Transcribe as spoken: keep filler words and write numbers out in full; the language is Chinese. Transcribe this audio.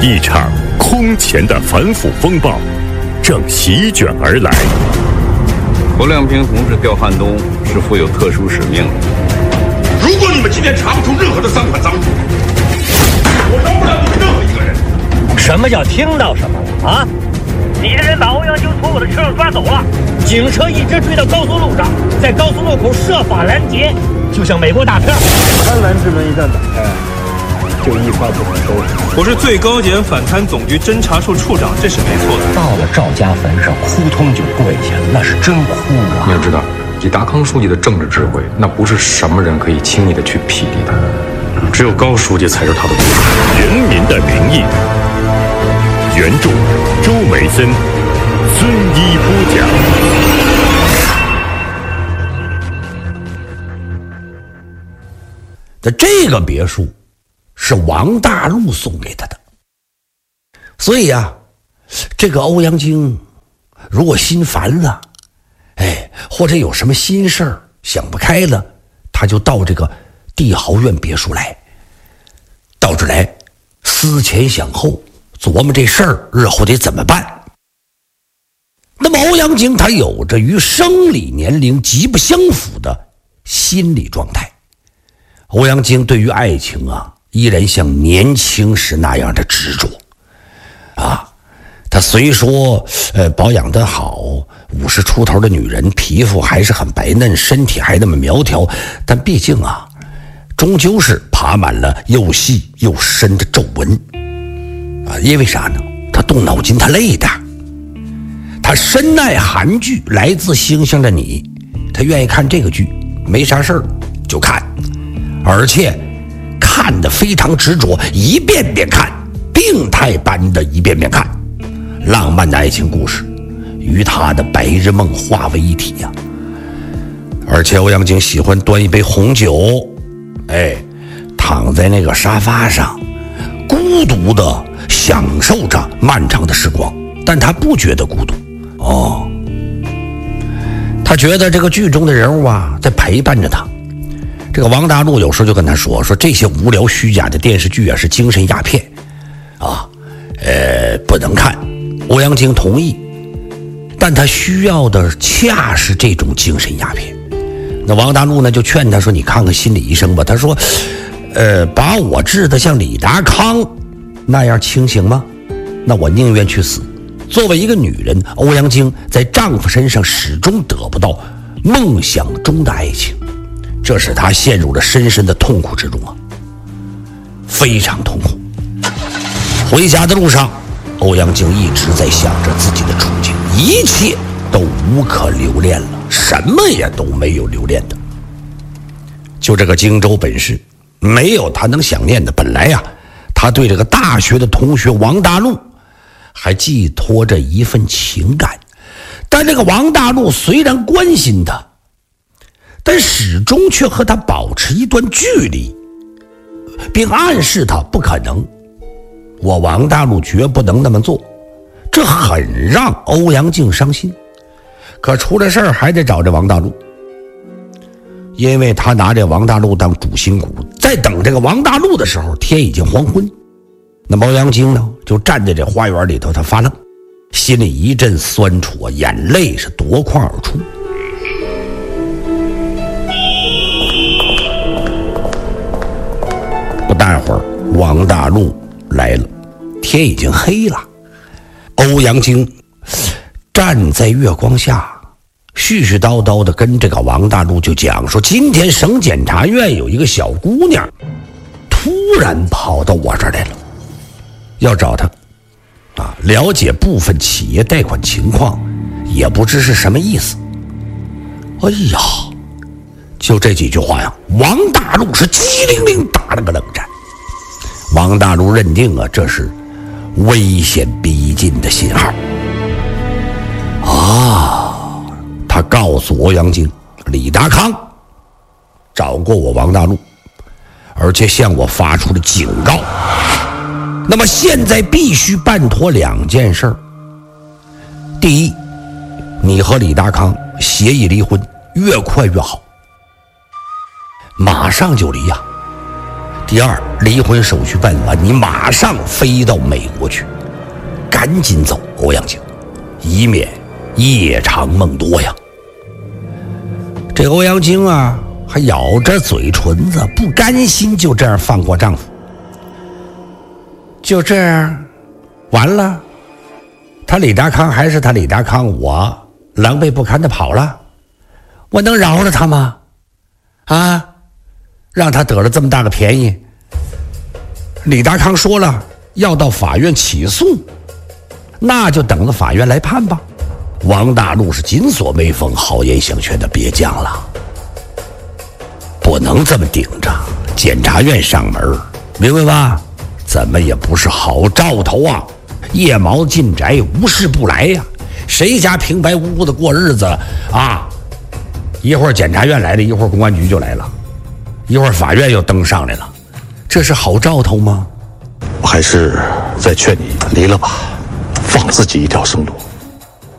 一场空前的反腐风暴正席卷而来。 侯亮平同志调汉东是负有特殊使命的。 如果你们今天查不出任何的赃款赃物，我饶不了你们任何一个人。 什么叫听到什么了啊？你的人把欧阳修从我的车上抓走了，警车一直追到高速路上，在高速路口设法拦截，就像美国大片。 贪婪之门一旦打开，就一发不可收拾。 我是最高检反贪总局侦查处处长，这是没错的。 到了赵家坟上，扑通就跪下，那是真哭啊！ 你要知道，李达康书记的政治智慧，那不是什么人可以轻易的去匹敌的，只有高书记才是他的对手。 人民的名义，原著周梅森，孙一播讲。 那这个别墅是王大陆送给他的，所以啊，这个欧阳菁如果心烦了，哎，或者有什么心事儿想不开了，他就到这个帝豪苑别墅来，到这来思前想后，琢磨这事儿日后得怎么办。那么欧阳菁他有着与生理年龄极不相符的心理状态。欧阳菁对于爱情啊，依然像年轻时那样的执着啊。他虽说呃保养得好，五十出头的女人皮肤还是很白嫩，身体还那么苗条，但毕竟啊，终究是爬满了又细又深的皱纹啊。因为啥呢？他动脑筋，他累的。他深爱韩剧《来自星星的你》，他愿意看这个剧，没啥事儿就看。而且看得非常执着，一遍遍看，病态般的一遍遍看，浪漫的爱情故事与他的白日梦化为一体呀、啊。而且欧阳菁喜欢端一杯红酒，哎，躺在那个沙发上，孤独的享受着漫长的时光，但他不觉得孤独哦，他觉得这个剧中的人物啊在陪伴着他。这个王大陆有时候就跟他说说这些无聊虚假的电视剧啊是精神鸦片啊，呃不能看。欧阳菁同意，但他需要的恰是这种精神鸦片。那王大陆呢就劝他说你看看心理医生吧。他说呃把我治得像李达康那样清醒吗？那我宁愿去死。作为一个女人，欧阳菁在丈夫身上始终得不到梦想中的爱情，这使他陷入了深深的痛苦之中啊，非常痛苦。回家的路上，欧阳菁一直在想着自己的处境，一切都无可留恋了，什么也都没有留恋的。就这个荆州本市，没有他能想念的。本来呀、啊，他对这个大学的同学王大陆还寄托着一份情感，但这个王大陆虽然关心他，但始终却和他保持一段距离，并暗示他不可能，我王大陆绝不能那么做。这很让欧阳菁伤心，可出了事儿还得找这王大陆，因为他拿这王大陆当主心骨。在等这个王大陆的时候，天已经黄昏。那么欧阳菁呢就站在这花园里头，他发愣，心里一阵酸楚，眼泪是夺眶而出。不大会儿，王大陆来了，天已经黑了。欧阳菁站在月光下，絮絮叨叨的跟这个王大陆就讲说，今天省检察院有一个小姑娘突然跑到我这儿来了，要找他啊，了解部分企业贷款情况，也不知是什么意思。哎呀，就这几句话呀，王大陆是机灵灵打了个冷战。王大陆认定啊，这是危险逼近的信号啊！他告诉欧阳菁，李达康找过我王大陆，而且向我发出了警告。那么现在必须办妥两件事儿。第一，你和李达康协议离婚，越快越好，马上就离呀、啊。 第二，离婚手续办完，你马上飞到美国去，赶紧走，欧阳靖，以免夜长梦多呀。这欧阳靖啊，还咬着嘴唇子，不甘心就这样放过丈夫。就这样，完了，他李达康还是他李达康，我狼狈不堪的跑了，我能饶了他吗？啊，让他得了这么大个便宜。李达康说了要到法院起诉，那就等着法院来判吧。王大陆是紧锁眉峰，好言相劝的别犟了，不能这么顶着。检察院上门，明白吧？怎么也不是好兆头啊！夜猫进宅，无事不来呀、啊。谁家平白无故的过日子啊？一会儿检察院来了，一会儿公安局就来了，一会儿法院又登上来了，这是好兆头吗？ 我还是再劝你离了吧，放自己一条生路。